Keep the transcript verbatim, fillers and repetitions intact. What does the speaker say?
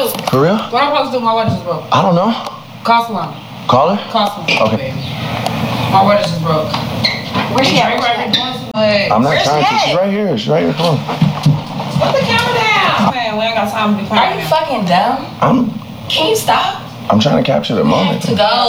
do? For real? What I'm supposed to do? My watch is broke. I don't know. Call someone. Call her? Call someone. Okay. Baby. My watch is broke. Where's she at? I'm not trying to. She's right here. She's right here. Come on. Put the camera down. Man, we ain't got time to be Are you fucking dumb? I'm. Can you stop? I'm trying to capture the moment. To go.